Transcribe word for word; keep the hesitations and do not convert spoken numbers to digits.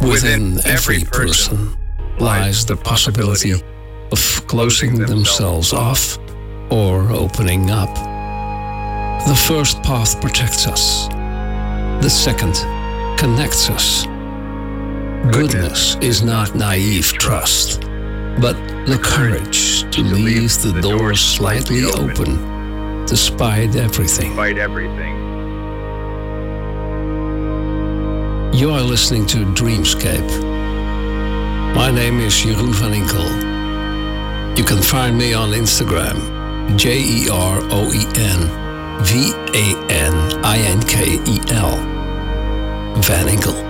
Within every person lies the possibility of closing themselves off or opening up. The first path protects us. The second connects us. Goodness is not naive trust, but the courage to leave the door slightly open despite everything. Despite everything. You are listening to Dreamscape. My name is Jeroen van Inkel. You can find me on Instagram, J E R O E N V A N I N K E L, Van Inkel.